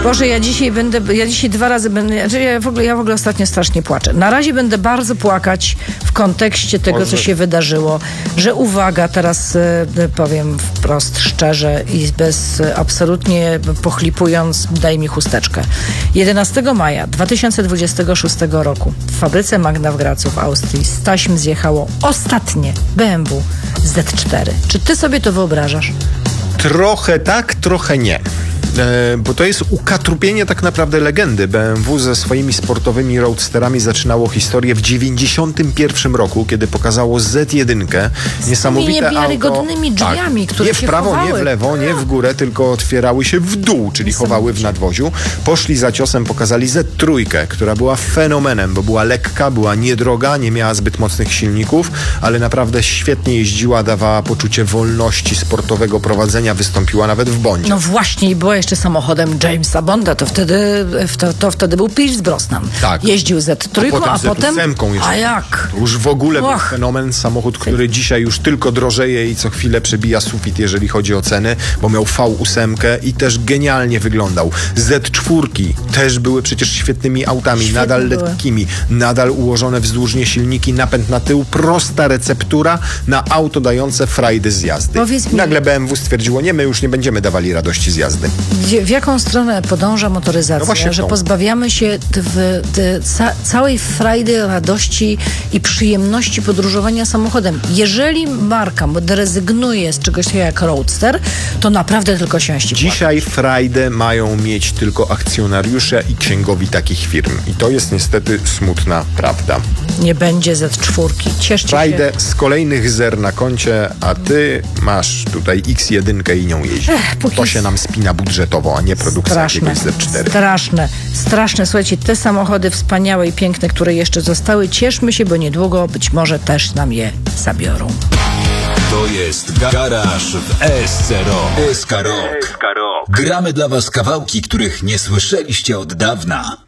Boże, ja dzisiaj 2 razy będę, ja w ogóle ostatnio strasznie płaczę. Na razie będę bardzo płakać w kontekście tego, co się wydarzyło, że uwaga, teraz powiem wprost, szczerze i bez absolutnie pochlipując, daj mi chusteczkę. 11 maja 2026 roku w fabryce Magna w Gracu w Austrii z taśm zjechało ostatnie BMW Z4. Czy ty sobie to wyobrażasz? Trochę tak, trochę nie. Bo to jest ukatrupienie tak naprawdę legendy. BMW ze swoimi sportowymi roadsterami zaczynało historię w 91 roku, kiedy pokazało Z1. Niesamowite auto. Niewiarygodnymi drzwiami, które nie w prawo, chowały. nie w lewo, nie w górę, tylko otwierały się w dół, czyli chowały w nadwoziu. Poszli za ciosem, pokazali Z3, która była fenomenem, bo była lekka, była niedroga, nie miała zbyt mocnych silników, ale naprawdę świetnie jeździła, dawała poczucie wolności sportowego prowadzenia, wystąpiła nawet w Bondzie. No właśnie, i była jeszcze samochodem Jamesa Bonda, to wtedy był Pierce Brosnan. Tak. Jeździł Z3, a potem jeszcze. A jak? To już w ogóle był fenomen, samochód, który dzisiaj już tylko drożeje i co chwilę przebija sufit, jeżeli chodzi o ceny, bo miał V8 i też genialnie wyglądał. Z4 też były przecież świetnymi autami, Świetnie nadal były. lekkimi, nadal ułożone wzdłużnie silniki, napęd na tył, prosta receptura na auto dające frajdy z jazdy. Powiedz mi, nagle BMW stwierdziło, nie, my już nie będziemy dawali radości z jazdy. w jaką stronę podąża motoryzacja, No właśnie że pozbawiamy się całej frajdy, radości i przyjemności podróżowania samochodem. Jeżeli marka rezygnuje z czegoś takiego jak Roadster, to naprawdę tylko siąść i płakać. Dzisiaj frajdę mają mieć tylko akcjonariusze i księgowi takich firm. I to jest niestety smutna prawda. Nie będzie Z4. Cieszcie Frajdę się. z kolejnych zer na koncie, a ty masz tutaj X1 i nią jeździć. To się nam spina budżetowo, a nie produkcja jakiegoś Z4. Straszne. Słuchajcie, te samochody wspaniałe i piękne, które jeszcze zostały, cieszmy się, bo niedługo być może też nam je zabiorą. To jest Garaż w SC Rock. SK Rock. Gramy dla was kawałki, których nie słyszeliście od dawna.